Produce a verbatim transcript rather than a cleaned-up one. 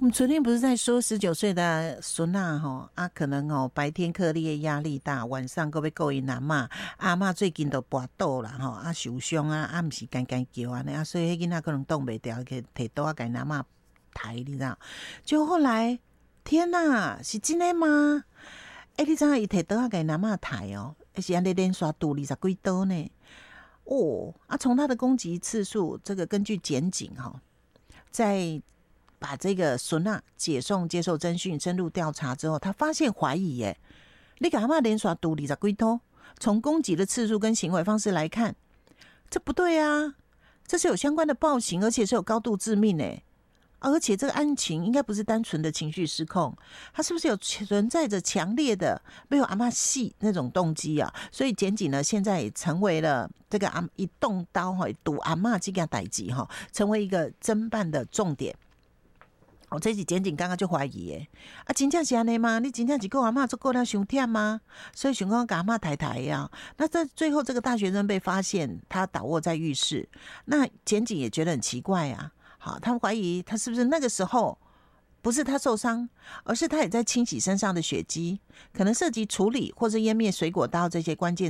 我们昨天不是在说十九岁的孙啊吼啊，可能哦白天课业压力大，晚上搁要顾因阿嬷，阿嬷最近都跋倒啦吼啊受伤啊，啊毋是干干叫安尼啊，所以迄囡仔可能动袂掉，去摕刀啊甲因阿嬷抬，你知道？就后来，天哪，是真的吗？哎、欸，你知影伊摕刀啊甲因阿嬷抬哦，而且安尼连续拄二十几刀呢。哦啊，从他的攻击次数，这个根据检警哈，在把这个孙啊解送接受侦讯深入调查之后，他发现怀疑耶，你给阿嬷连续拄二十几刀，从攻击的次数跟行为方式来看，这不对啊，这是有相关的暴行，而且是有高度致命诶。而且这个案情应该不是单纯的情绪失控，它是不是有存在着强烈的没有阿嬷戏那种动机啊？所以检警呢，现在也成为了这个阿一动刀哈堵阿嬷这件代志哈，成为一个侦办的重点。哦，这是检警刚刚就怀疑耶，啊，真正是安尼吗？你真正是跟阿嬷做过了伤忝吗？所以想讲跟阿嬷抬抬呀。那在最后，这个大学生被发现他倒卧在浴室，那检警也觉得很奇怪啊。好，他们怀疑他是不是那个时候不是他受伤，而是他也在清洗身上的血迹，可能涉及处理或者湮灭水果刀这些关键